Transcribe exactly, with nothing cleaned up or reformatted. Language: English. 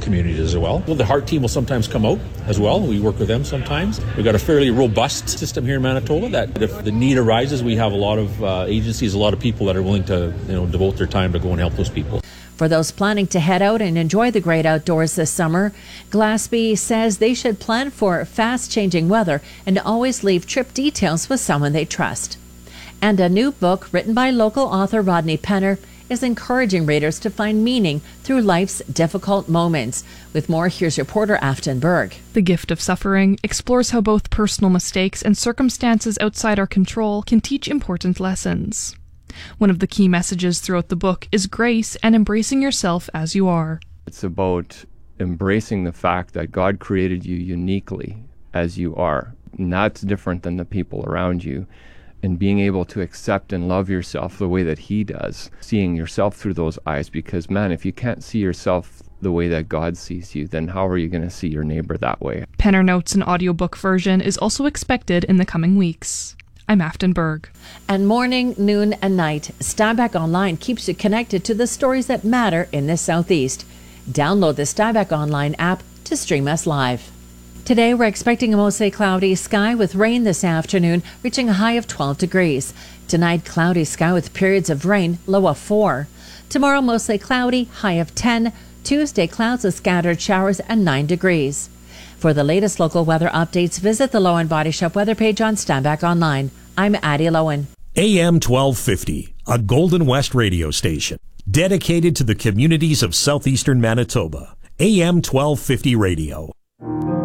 communities as well. Well, the HEART team will sometimes come out as well. We work with them sometimes. We've got a fairly robust system here in Manitoba that if the need arises, we have a lot of uh, agencies, a lot of people that are willing to, you know, devote their time to go and help those people. For those planning to head out and enjoy the great outdoors this summer, Glaspie says they should plan for fast-changing weather and always leave trip details with someone they trust. And a new book written by local author Rodney Penner is encouraging readers to find meaning through life's difficult moments. With more, here's reporter Afton Berg. The Gift of Suffering explores how both personal mistakes and circumstances outside our control can teach important lessons. One of the key messages throughout the book is grace and embracing yourself as you are. It's about embracing the fact that God created you uniquely as you are, and that's different than the people around you. And being able to accept and love yourself the way that He does, seeing yourself through those eyes, because man, if you can't see yourself the way that God sees you, then how are you going to see your neighbor that way? Penner notes an audiobook version is also expected in the coming weeks. I'm Afton Berg. And morning, noon, and night, Steinbach Online keeps you connected to the stories that matter in the Southeast. Download the Steinbach Online app to stream us live. Today, we're expecting a mostly cloudy sky with rain this afternoon, reaching a high of twelve degrees. Tonight, cloudy sky with periods of rain, low of four. Tomorrow, mostly cloudy, high of ten. Tuesday, clouds with scattered showers and nine degrees. For the latest local weather updates, visit the Lowen Body Shop weather page on Steinbach Online. I'm Addie Lowen. A M twelve fifty, a Golden West radio station, dedicated to the communities of southeastern Manitoba. A M twelve fifty Radio.